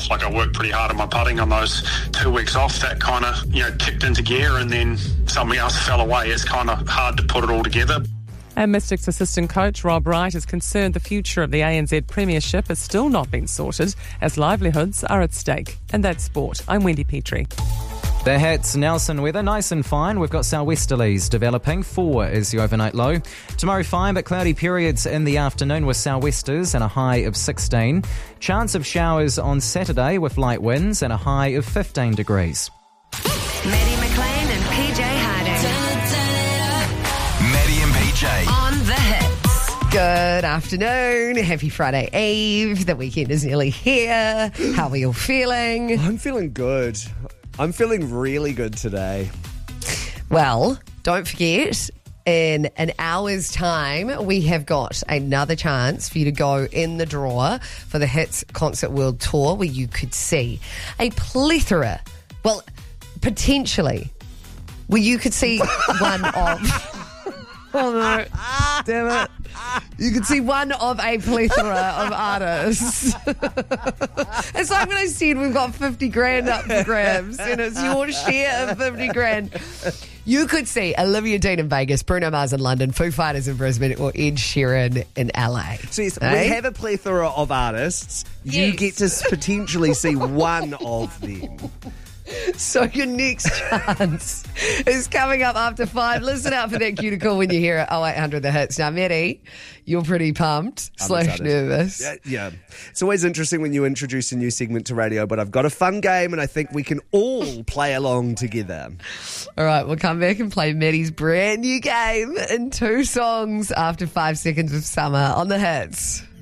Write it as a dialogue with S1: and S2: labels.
S1: Like, I worked pretty hard on my putting on those 2 weeks off. That kind of, kicked into gear, and then something else fell away. It's kind of hard to put it all together.
S2: And Mystics assistant coach Rob Wright is concerned the future of the ANZ Premiership has still not been sorted as livelihoods are at stake. And that's sport. I'm Wendy Petrie.
S3: The Hits, Nelson weather, nice and fine. We've got sou'westerlies developing. 4 is the overnight low. Tomorrow fine, but cloudy periods in the afternoon with sou'westers and a high of 16. Chance of showers on Saturday with light winds and a high of 15 degrees.
S4: Maddie McLean and PJ Harding.
S5: Maddie and PJ.
S4: On the Hits.
S6: Good afternoon. Happy Friday Eve. The weekend is nearly here. How are you feeling?
S7: I'm feeling good. I'm feeling really good today.
S6: Well, don't forget, in an hour's time, we have got another chance for you to go in the draw for the Hits Concert World Tour, where you could see a plethora, well, potentially, where you could see one of... Oh no, damn it. You could see one of a plethora of artists. It's like when I said we've got 50 grand up for grabs and it's your share of 50 grand. You could see Olivia Dean in Vegas, Bruno Mars in London, Foo Fighters in Brisbane, or Ed Sheeran in LA.
S7: So yes, we have a plethora of artists. You get to potentially see one of them.
S6: So your next chance is coming up after 5. Listen out for that cue to call when you hear it. 0800 The Hits. Now, Maddie, you're pretty pumped / nervous.
S7: Yeah. It's always interesting when you introduce a new segment to radio, but I've got a fun game and I think we can all play along together.
S6: All right, we'll come back and play Maddie's brand new game in 2 songs after 5 seconds of summer on The Hits.